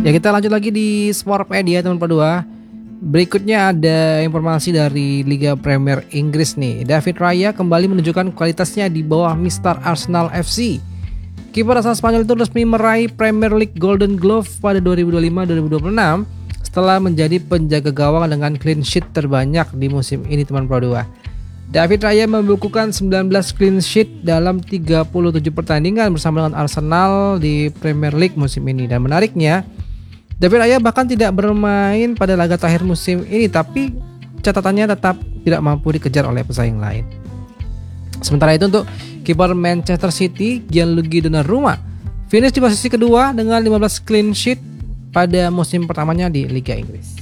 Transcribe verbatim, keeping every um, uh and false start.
Ya, kita lanjut lagi di Sportpedia teman Padua. Berikutnya ada informasi dari Liga Premier Inggris nih. David Raya kembali menunjukkan kualitasnya di bawah Mister Arsenal F C. Kiper asal Spanyol itu resmi meraih Premier League Golden Glove pada dua ribu dua puluh lima dua ribu dua puluh enam setelah menjadi penjaga gawang dengan clean sheet terbanyak di musim ini teman Padua. David Raya membukukan sembilan belas clean sheet dalam tiga puluh tujuh pertandingan bersama dengan Arsenal di Premier League musim ini. Dan menariknya, David Raya bahkan tidak bermain pada laga terakhir musim ini, tapi catatannya tetap tidak mampu dikejar oleh pesaing lain. Sementara itu untuk kiper Manchester City, Gianluigi Donnarumma, finish di posisi kedua dengan lima belas clean sheet pada musim pertamanya di Liga Inggris.